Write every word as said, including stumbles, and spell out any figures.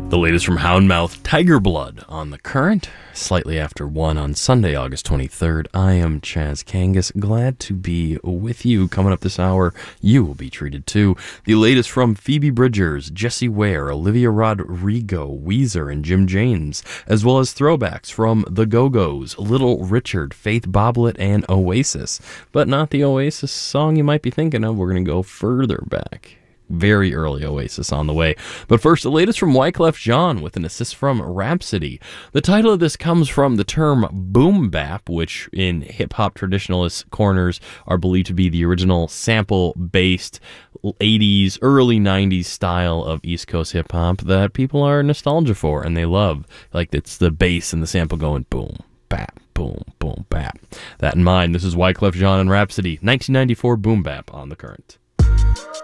The latest from Houndmouth, Tiger Blood on The Current, slightly after one on Sunday, August twenty-third. I am Chaz Kangas, glad to be with you. Coming up this hour, you will be treated to the latest from Phoebe Bridgers, Jessie Ware, Olivia Rodrigo, Weezer, and Jim James, as well as throwbacks from The Go-Go's, Little Richard, Faith Boblet, and Oasis. But not the Oasis song you might be thinking of. We're going to go further back. Very early Oasis on the way. But first, the latest from Wyclef Jean with an assist from Rhapsody. The title of this comes from the term boom bap, which in hip-hop traditionalist corners are believed to be the original sample-based eighties, early nineties style of East Coast hip-hop that people are nostalgia for and they love. Like, it's the bass and the sample going boom, bap, boom, boom, bap. That in mind, this is Wyclef Jean and Rhapsody, nineteen ninety-four boom bap on The Current.